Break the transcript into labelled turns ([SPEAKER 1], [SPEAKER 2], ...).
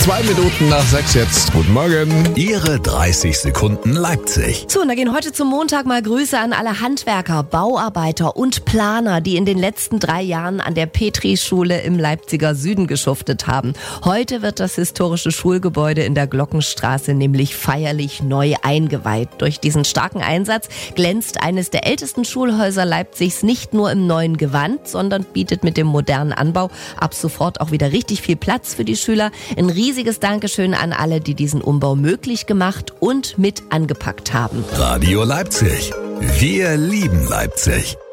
[SPEAKER 1] 6:02 jetzt. Guten Morgen.
[SPEAKER 2] Ihre 30 Sekunden Leipzig.
[SPEAKER 3] So, und da gehen heute zum Montag mal Grüße an alle Handwerker, Bauarbeiter und Planer, die in den letzten 3 Jahren an der Petri-Schule im Leipziger Süden geschuftet haben. Heute wird das historische Schulgebäude in der Glockenstraße nämlich feierlich neu eingeweiht. Durch diesen starken Einsatz glänzt eines der ältesten Schulhäuser Leipzigs nicht nur im neuen Gewand, sondern bietet mit dem modernen Anbau ab sofort auch wieder richtig viel Platz für die Schüler. Ein riesiges Dankeschön an alle, die diesen Umbau möglich gemacht und mit angepackt haben.
[SPEAKER 2] Radio Leipzig. Wir lieben Leipzig.